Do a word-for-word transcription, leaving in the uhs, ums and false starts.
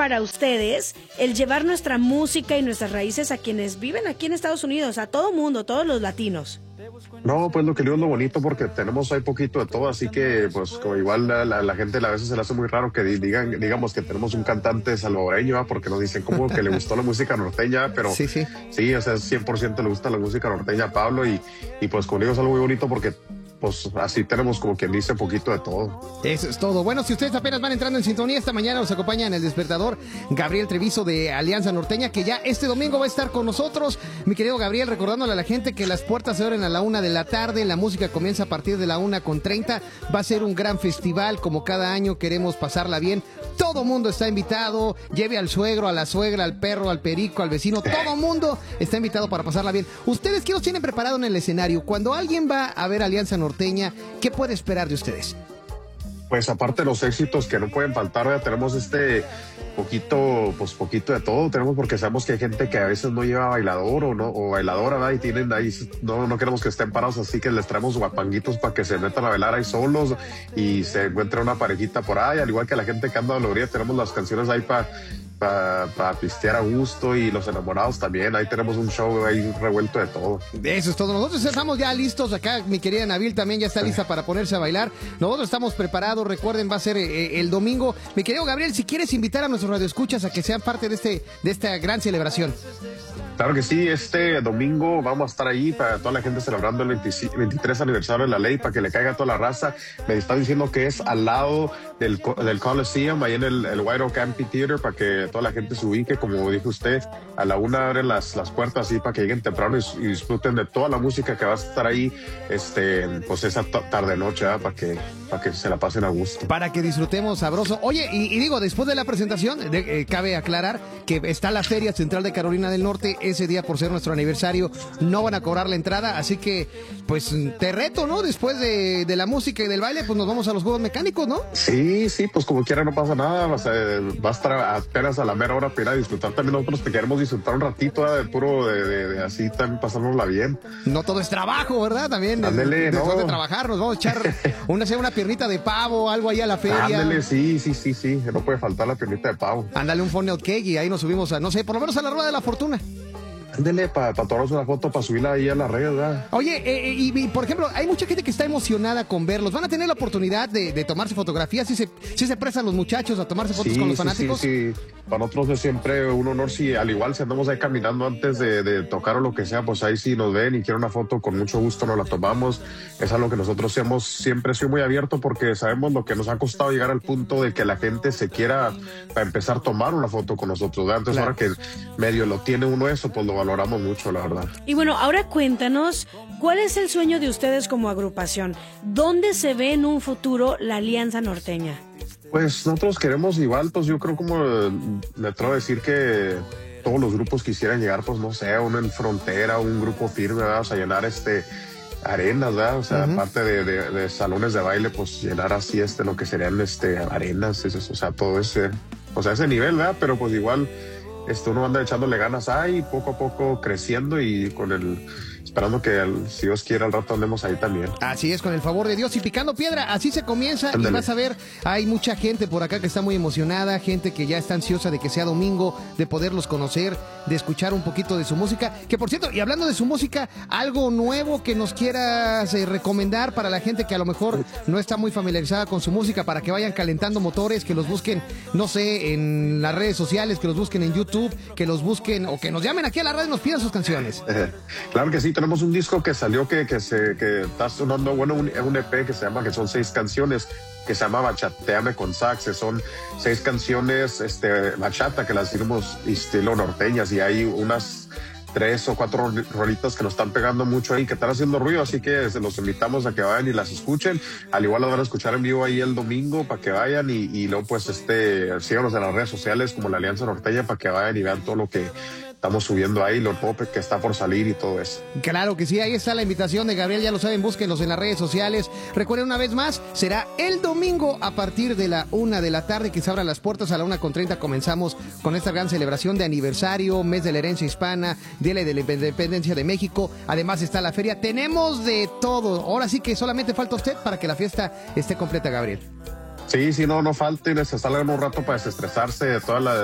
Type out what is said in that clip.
para ustedes el llevar nuestra música y nuestras raíces a quienes viven aquí en Estados Unidos, a todo mundo, todos los latinos? No, pues lo que digo es lo bonito porque tenemos ahí poquito de todo, así que pues como igual la, la, la gente a veces se le hace muy raro que digan, digamos que tenemos un cantante salvadoreño, ¿eh? Porque nos dicen como que le gustó la música norteña, pero sí, sí, sí, o sea, cien por ciento le gusta la música norteña a Pablo y, y pues conmigo es algo muy bonito porque pues así tenemos como quien dice poquito de todo. Eso es todo. Bueno, si ustedes apenas van entrando en sintonía, esta mañana nos acompaña en El Despertador Gabriel Treviso de Alianza Norteña, que ya este domingo va a estar con nosotros. Mi querido Gabriel, recordándole a la gente que las puertas se abren a la una de la tarde, la música comienza a partir de la una con treinta, va a ser un gran festival, como cada año queremos pasarla bien. Todo mundo está invitado, lleve al suegro, a la suegra, al perro, al perico, al vecino, todo mundo está invitado para pasarla bien. ¿Ustedes qué los tienen preparado en el escenario? Cuando alguien va a ver Alianza Norteña, ¿qué puede esperar de ustedes? Pues aparte de los éxitos que no pueden faltar, ya tenemos este poquito, pues poquito de todo, tenemos porque sabemos que hay gente que a veces no lleva bailador o no, o bailadora, ¿verdad? Y tienen ahí, no, no queremos que estén parados, así que les traemos guapanguitos para que se metan a bailar ahí solos y se encuentre una parejita por ahí, al igual que la gente que anda a la orilla, tenemos las canciones ahí para para pa pistear a gusto y los enamorados también, ahí tenemos un show ahí revuelto de todo. Eso es todo, nosotros estamos ya listos acá, mi querida Nabil también ya está lista para ponerse a bailar, nosotros estamos preparados, recuerden va a ser eh, el domingo. Mi querido Gabriel, si quieres invitar a nuestros radioescuchas a que sean parte de este de esta gran celebración. Claro que sí, este domingo vamos a estar ahí para toda la gente celebrando el veintitrés aniversario de la ley, para que le caiga a toda la raza. Me está diciendo que es al lado del, del Coliseum, ahí en el, el White Oak Amphitheater, para que toda la gente se ubique, como dijo usted, a la una abren las, las puertas así para que lleguen temprano y, y disfruten de toda la música que va a estar ahí, este, pues esa tarde-noche, ¿eh? para que, para que se la pasen a gusto. Para que disfrutemos sabroso. Oye, y, y digo, después de la presentación, de, eh, cabe aclarar que está la Feria Central de Carolina del Norte. Ese día, por ser nuestro aniversario, no van a cobrar la entrada, así que pues te reto, ¿no? Después de, de la música y del baile, pues nos vamos a los juegos mecánicos, ¿no? Sí, sí, pues como quiera no pasa nada, o sea, va a estar apenas a la mera hora para ir a disfrutar. También nosotros que queremos disfrutar un ratito, ¿eh? de puro, de, de, de así también pasárnosla bien. No todo es trabajo, ¿verdad? También Ándele, después no. de trabajar nos vamos a echar una, una piernita de pavo, algo ahí a la feria. Ándele, sí, sí, sí, sí, no puede faltar la piernita de pavo. Ándale un funnel cake y ahí nos subimos a, no sé, por lo menos a la Rueda de la Fortuna. Ándele, para pa tomarnos una foto, para subirla ahí a las redes, ¿verdad? Oye, eh, y, y por ejemplo, hay mucha gente que está emocionada con verlos. ¿Van a tener la oportunidad de, de tomarse fotografías? ¿Sí se, sí se prestan los muchachos a tomarse fotos sí, con los sí, fanáticos? Sí, sí, para nosotros es siempre un honor, si al igual si andamos ahí caminando antes de, de tocar o lo que sea, pues ahí sí nos ven y quieren una foto, con mucho gusto nos la tomamos. Es algo que nosotros hemos siempre sido muy abierto porque sabemos lo que nos ha costado llegar al punto de que la gente se quiera, para empezar, tomar una foto con nosotros, ¿verdad? Entonces, claro, ahora que medio lo tiene uno eso, pues lo valoramos mucho, la verdad. Y bueno, ahora cuéntanos, ¿cuál es el sueño de ustedes como agrupación? ¿Dónde se ve en un futuro la Alianza Norteña? Pues nosotros queremos igual, pues yo creo como le atrevo a decir que todos los grupos quisieran llegar, pues no sé, uno en Frontera, un grupo firme, ¿verdad? O sea, llenar este arenas, ¿verdad? O sea, uh-huh. aparte de, de, de salones de baile, pues llenar así este lo que serían este arenas, eso, o sea, todo ese, o sea, ese nivel, ¿verdad? Pero pues igual Esto, uno anda echándole ganas ahí, poco a poco creciendo y con el, esperando que el, si Dios quiere al rato andemos ahí también. Así es, con el favor de Dios y picando piedra, así se comienza. Andale. Y vas a ver, hay mucha gente por acá que está muy emocionada, gente que ya está ansiosa de que sea domingo, de poderlos conocer, de escuchar un poquito de su música, que por cierto, y hablando de su música, algo nuevo que nos quieras eh, recomendar para la gente que a lo mejor no está muy familiarizada con su música, para que vayan calentando motores, que los busquen, no sé, en las redes sociales, que los busquen en YouTube, que los busquen o que nos llamen aquí a la radio y nos pidan sus canciones. Eh, claro que sí, tenemos un disco que salió que, que, se, que está sonando, bueno, un, un E P que se llama, que son seis canciones, que se llama Bachateame con Sax. Son seis canciones este, bachata que las hicimos estilo norteñas y hay unas tres o cuatro rolitas que nos están pegando mucho ahí, que están haciendo ruido, así que se los invitamos a que vayan y las escuchen. Al igual las van a escuchar en vivo ahí el domingo para que vayan y, y luego pues este síganos en las redes sociales como la Alianza Norteña para que vayan y vean todo lo que estamos subiendo ahí, lo pop que está por salir y todo eso. Claro que sí, ahí está la invitación de Gabriel, ya lo saben, búsquenlos en las redes sociales. Recuerden una vez más, será el domingo a partir de la una de la tarde que se abran las puertas. A la una con treinta comenzamos con esta gran celebración de aniversario, mes de la herencia hispana, Día de la Independencia de México. Además está la feria, tenemos de todo. Ahora sí que solamente falta usted para que la fiesta esté completa, Gabriel. Sí, sí, no, no falten, se salgan un rato para desestresarse de toda la